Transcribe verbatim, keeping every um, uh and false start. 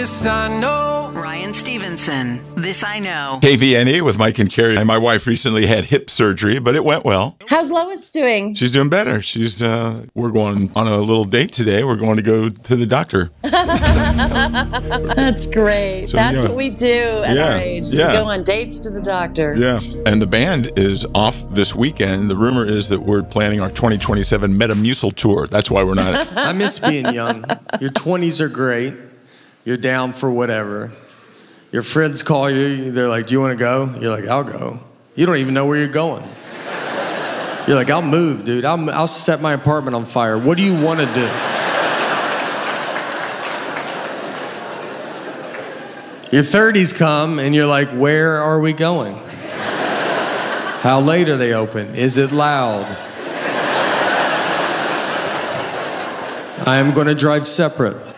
This I know. Ryan Stevenson, This I Know. K V N E with Mike and Carrie. And my wife recently had hip surgery, but it went well. How's Lois doing? She's doing better. She's. Uh, we're going on a little date today. We're going to go to the doctor. That's great. So, That's yeah. what we do at Yeah. our age. Yeah. We go on dates to the doctor. Yeah. And the band is off this weekend. The rumor is that we're planning our twenty twenty-seven Metamucil tour. That's why we're not. I miss being young. Your twenties are great. You're down for whatever. Your friends call you. They're like, do you want to go? You're like, I'll go. You don't even know where you're going. You're like, I'll move, dude. I'll, I'll set my apartment on fire. What do you want to do? Your thirties come, and you're like, where are we going? How late are they open? Is it loud? I am going to drive separate.